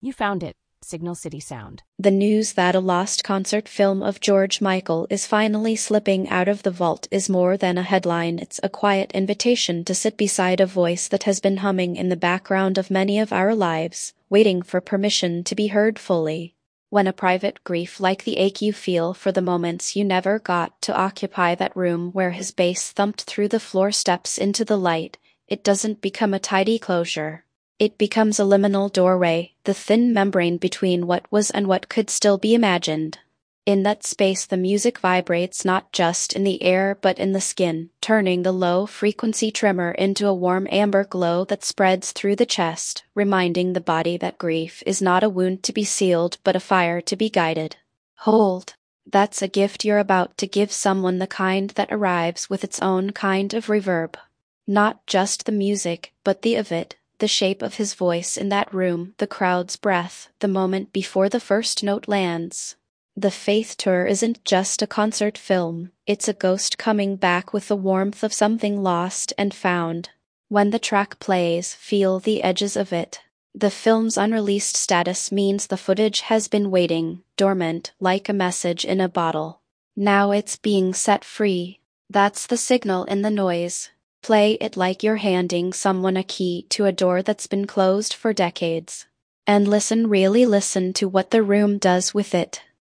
You found it. Signal City Sound. The news that a lost concert film of George Michael is finally slipping out of the vault is more than a headline. It's a quiet invitation to sit beside a voice that has been humming in the background of many of our lives, waiting for permission to be heard fully. When a private grief like the ache you feel for the moments you never got to occupy that room where his bass thumped through the floor steps into the light, it doesn't become a tidy closure. It becomes a liminal doorway, the thin membrane between what was and what could still be imagined. In that space the music vibrates not just in the air but in the skin, turning the low-frequency tremor into a warm amber glow that spreads through the chest, reminding the body that grief is not a wound to be sealed but a fire to be guided. Hold. That's a gift you're about to give someone, the kind that arrives with its own kind of reverb. Not just the music, but the of it. The shape of his voice in that room, the crowd's breath, the moment before the first note lands. The Faith Tour isn't just a concert film, it's a ghost coming back with the warmth of something lost and found. When the track plays, feel the edges of it. The film's unreleased status means the footage has been waiting, dormant, like a message in a bottle. Now it's being set free. That's the signal in the noise. Play it like you're handing someone a key to a door that's been closed for decades. And listen, really listen to what the room does with it.